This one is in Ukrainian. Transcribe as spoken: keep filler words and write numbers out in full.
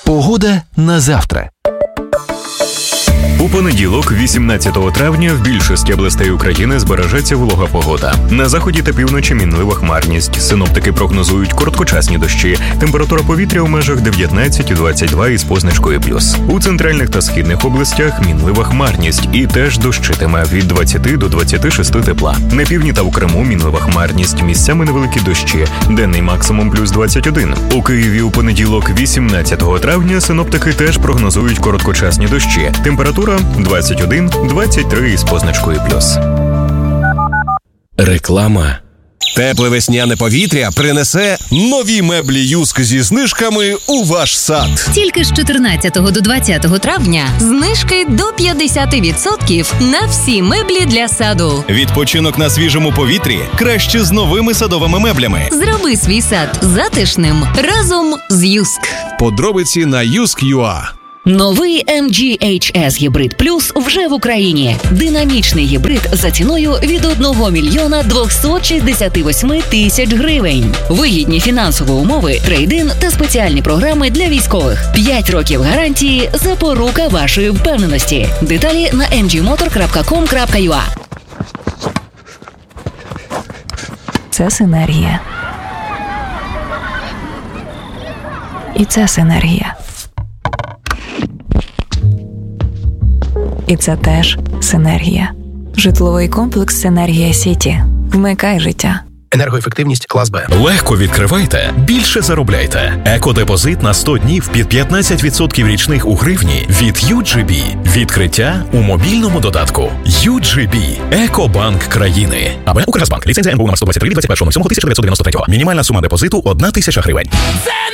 Погода на завтра. У понеділок, вісімнадцятого травня, в більшості областей України збережеться волога погода. На заході та півночі мінлива хмарність. Синоптики прогнозують короткочасні дощі. Температура повітря у межах дев'ятнадцять - двадцять два із позначкою плюс. У центральних та східних областях мінлива хмарність і теж дощитиме від двадцяти до двадцяти шести тепла. На півдні та у Криму мінлива хмарність, місцями невеликі дощі. Денний максимум плюс двадцять один. У Києві у понеділок, вісімнадцятого травня, синоптики теж прогнозують короткочасні дощі. Температура двадцять один - двадцять три із позначкою плюс. Реклама. Тепле весняне повітря принесе нові меблі Юск зі знижками у ваш сад. Тільки з чотирнадцятого до двадцятого травня знижки до п'ятдесят відсотків на всі меблі для саду. Відпочинок на свіжому повітрі краще з новими садовими меблями. Зроби свій сад затишним разом з Юск. Подробиці на юск крапка ю а. Новий ем джі ейч ес Гібрид Плюс вже в Україні. Динамічний гібрид за ціною від одного мільйона двохсот шістдесят восьми тисяч гривень. Вигідні фінансові умови, трейд-ін та спеціальні програми для військових. п'ять років гарантії – запорука вашої впевненості. Деталі на ем джі мотор крапка ком крапка ю а. Це синергія. І це синергія. І це теж синергія. Житловий комплекс «Синергія Сіті». Вмикай життя. Енергоефективність клас Б. Легко відкривайте, більше заробляйте. Екодепозит на сто днів під п'ятнадцять відсотків річних у гривні від ю джі бі. Відкриття у мобільному додатку. ю джі бі. Екобанк країни. АБ «Укргазбанк». Ліцензія ен бе у номер сто двадцять три від двадцять першого сьомого тисяча дев'ятсот дев'яносто третього. Мінімальна сума депозиту – одна тисяча гривень.